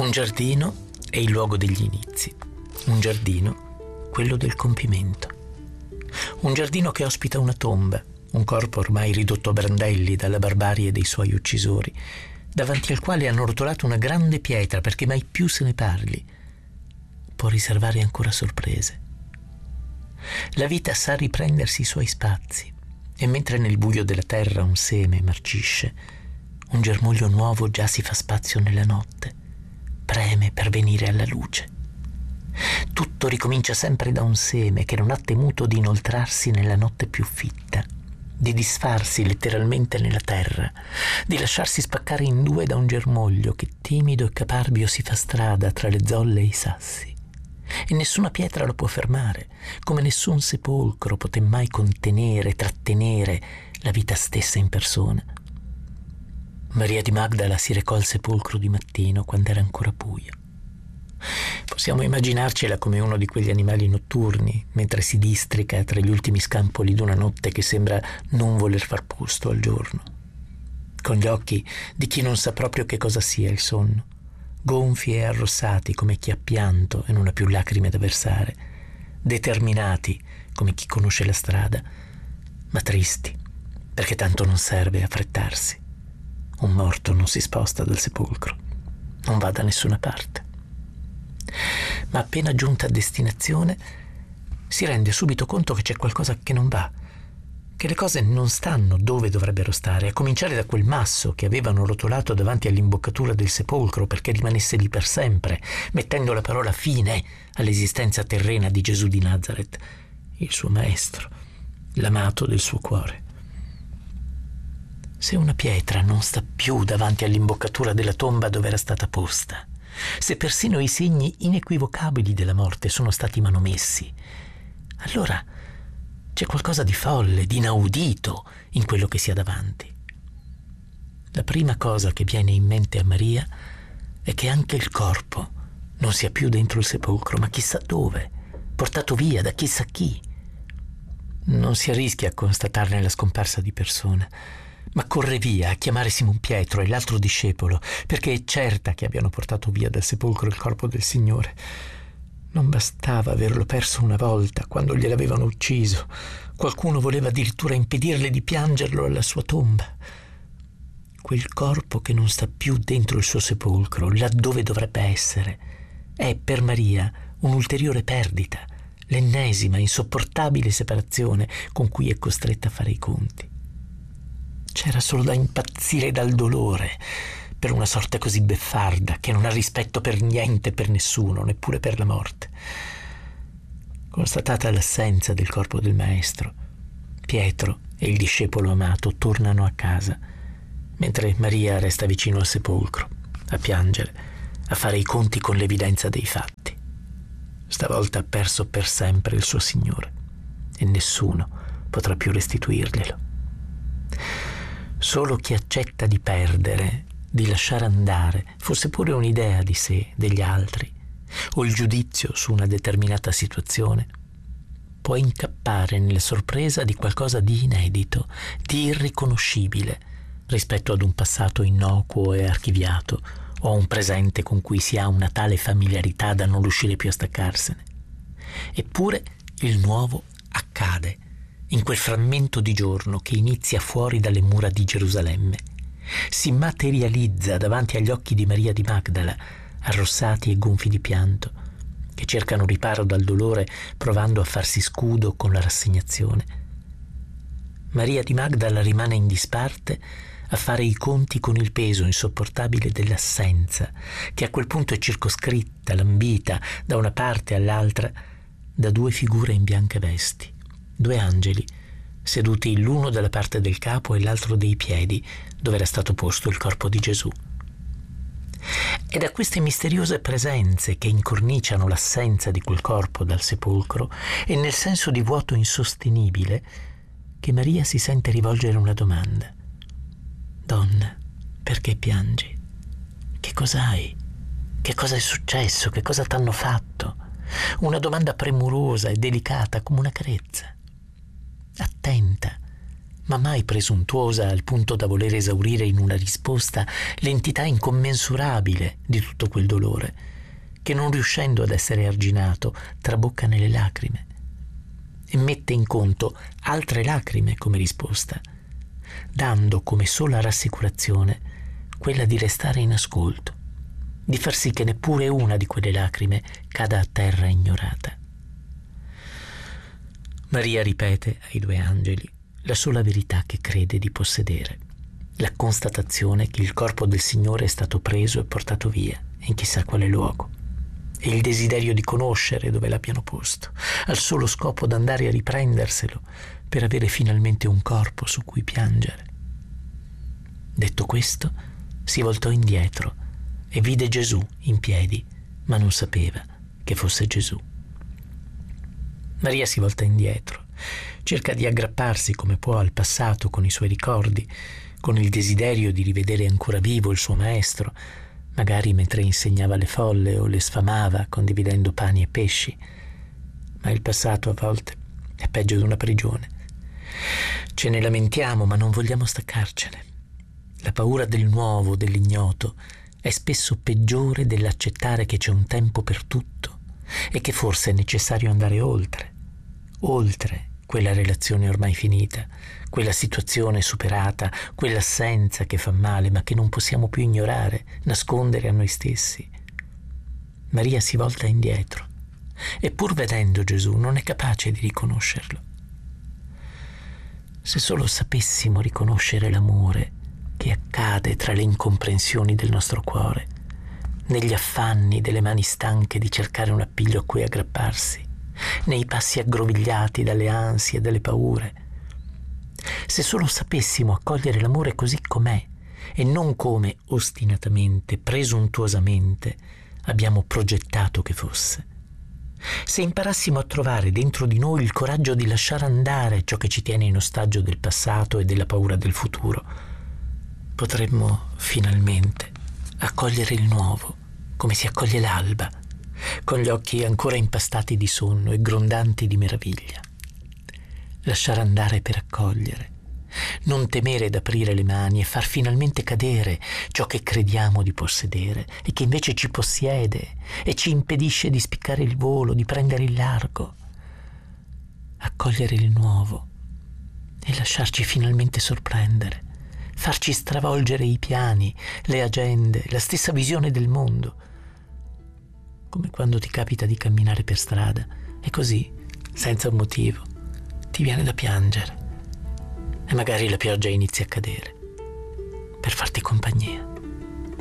Un giardino è il luogo degli inizi, un giardino quello del compimento, un giardino che ospita una tomba, un corpo ormai ridotto a brandelli dalla barbarie dei suoi uccisori, davanti al quale hanno rotolato una grande pietra perché mai più se ne parli. Può riservare ancora sorprese. La vita sa riprendersi i suoi spazi e mentre nel buio della terra un seme marcisce, un germoglio nuovo già si fa spazio nella notte, preme per venire alla luce. Tutto ricomincia sempre da un seme che non ha temuto di inoltrarsi nella notte più fitta, di disfarsi letteralmente nella terra, di lasciarsi spaccare in due da un germoglio che timido e caparbio si fa strada tra le zolle e i sassi. E nessuna pietra lo può fermare, come nessun sepolcro poté mai contenere, trattenere la vita stessa in persona. Maria di Magdala si recò al sepolcro di mattino quando era ancora buio. Possiamo immaginarcela come uno di quegli animali notturni, mentre si districa tra gli ultimi scampoli d'una notte che sembra non voler far posto al giorno, con gli occhi di chi non sa proprio che cosa sia il sonno, gonfi e arrossati come chi ha pianto e non ha più lacrime da versare, determinati come chi conosce la strada, ma tristi, perché tanto non serve affrettarsi. Un morto non si sposta dal sepolcro, non va da nessuna parte. Ma appena giunta a destinazione si rende subito conto che c'è qualcosa che non va, che le cose non stanno dove dovrebbero stare, a cominciare da quel masso che avevano rotolato davanti all'imboccatura del sepolcro perché rimanesse lì per sempre, mettendo la parola fine all'esistenza terrena di Gesù di Nazaret, il suo maestro, l'amato del suo cuore. Se una pietra non sta più davanti all'imboccatura della tomba dove era stata posta, se persino i segni inequivocabili della morte sono stati manomessi, allora c'è qualcosa di folle, di inaudito in quello che si ha davanti. La prima cosa che viene in mente a Maria è che anche il corpo non sia più dentro il sepolcro, ma chissà dove, portato via da chissà chi. Non si arrischia a constatarne la scomparsa di persona, ma corre via a chiamare Simon Pietro e l'altro discepolo, perché è certa che abbiano portato via dal sepolcro il corpo del Signore. Non bastava averlo perso una volta, quando gliel'avevano ucciso. Qualcuno voleva addirittura impedirle di piangerlo alla sua tomba. Quel corpo che non sta più dentro il suo sepolcro, laddove dovrebbe essere, è per Maria un'ulteriore perdita, l'ennesima, insopportabile separazione con cui è costretta a fare i conti. C'era solo da impazzire dal dolore per una sorte così beffarda che non ha rispetto per niente e per nessuno, neppure per la morte. Constatata l'assenza del corpo del maestro, Pietro e il discepolo amato tornano a casa, mentre Maria resta vicino al sepolcro, a piangere, a fare i conti con l'evidenza dei fatti. Stavolta ha perso per sempre il suo Signore e nessuno potrà più restituirglielo. Solo chi accetta di perdere, di lasciare andare, fosse pure un'idea di sé, degli altri, o il giudizio su una determinata situazione, può incappare nella sorpresa di qualcosa di inedito, di irriconoscibile, rispetto ad un passato innocuo e archiviato, o a un presente con cui si ha una tale familiarità da non riuscire più a staccarsene. Eppure il nuovo accade, in quel frammento di giorno che inizia fuori dalle mura di Gerusalemme, si materializza davanti agli occhi di Maria di Magdala, arrossati e gonfi di pianto, che cercano riparo dal dolore provando a farsi scudo con la rassegnazione. Maria di Magdala rimane in disparte a fare i conti con il peso insopportabile dell'assenza, che a quel punto è circoscritta, lambita da una parte all'altra da due figure in bianche vesti. Due angeli, seduti l'uno dalla parte del capo e l'altro dei piedi, dove era stato posto il corpo di Gesù. È da queste misteriose presenze che incorniciano l'assenza di quel corpo dal sepolcro e nel senso di vuoto insostenibile che Maria si sente rivolgere una domanda. Donna, perché piangi? Che cos'hai? Che cosa è successo? Che cosa t'hanno fatto? Una domanda premurosa e delicata come una carezza. Attenta, ma mai presuntuosa al punto da voler esaurire in una risposta l'entità incommensurabile di tutto quel dolore, che non riuscendo ad essere arginato trabocca nelle lacrime e mette in conto altre lacrime come risposta, dando come sola rassicurazione quella di restare in ascolto, di far sì che neppure una di quelle lacrime cada a terra ignorata. Maria ripete ai due angeli la sola verità che crede di possedere, la constatazione che il corpo del Signore è stato preso e portato via in chissà quale luogo, e il desiderio di conoscere dove l'abbiano posto, al solo scopo d'andare a riprenderselo per avere finalmente un corpo su cui piangere. Detto questo, si voltò indietro e vide Gesù in piedi, ma non sapeva che fosse Gesù. Maria si volta indietro, cerca di aggrapparsi come può al passato con i suoi ricordi, con il desiderio di rivedere ancora vivo il suo maestro, magari mentre insegnava alle folle o le sfamava condividendo pani e pesci. Ma il passato a volte è peggio di una prigione. Ce ne lamentiamo, ma non vogliamo staccarcene. La paura del nuovo, dell'ignoto, è spesso peggiore dell'accettare che c'è un tempo per tutto e che forse è necessario andare oltre quella relazione ormai finita, quella situazione superata, quell'assenza che fa male ma che non possiamo più ignorare, nascondere a noi stessi. Maria si volta indietro e pur vedendo Gesù non è capace di riconoscerlo. Se solo sapessimo riconoscere l'amore che accade tra le incomprensioni del nostro cuore, negli affanni delle mani stanche di cercare un appiglio a cui aggrapparsi, nei passi aggrovigliati dalle ansie e dalle paure. Se solo sapessimo accogliere l'amore così com'è e non come ostinatamente, presuntuosamente abbiamo progettato che fosse. Se imparassimo a trovare dentro di noi il coraggio di lasciare andare ciò che ci tiene in ostaggio del passato e della paura del futuro, potremmo finalmente accogliere il nuovo come si accoglie l'alba, con gli occhi ancora impastati di sonno e grondanti di meraviglia. Lasciare andare per accogliere, non temere d'aprire le mani e far finalmente cadere ciò che crediamo di possedere e che invece ci possiede e ci impedisce di spiccare il volo, di prendere il largo. Accogliere il nuovo e lasciarci finalmente sorprendere, farci stravolgere i piani, le agende, la stessa visione del mondo. Come quando ti capita di camminare per strada e così, senza un motivo, ti viene da piangere e magari la pioggia inizia a cadere per farti compagnia.